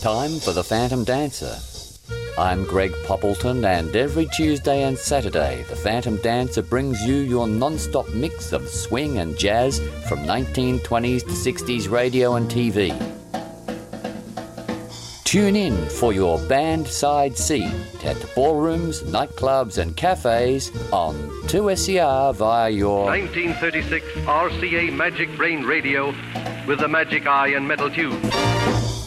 time for the Phantom Dancer. I'm Greg Poppleton, and every Tuesday and Saturday, the Phantom Dancer brings you your non-stop mix of swing and jazz from 1920s to 60s radio and TV. Tune in for your band side seat at ballrooms, nightclubs and cafes on 2SER via your 1936 RCA Magic Brain Radio with the Magic Eye and metal tube.